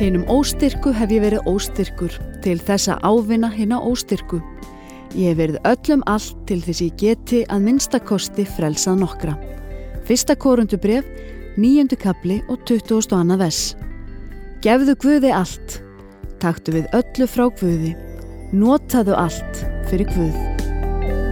Hinum óstyrku hef ég verið óstyrkur til þess að ávinna hina óstyrku. Ég hef verið öllum allt til þess ég geti að minnstakosti frelsað nokkra. 1. Korintubréf, 9. kafli og 22. vers. Gefðu Guði allt, taktu við öllu frá Guði, notaðu allt fyrir Guð.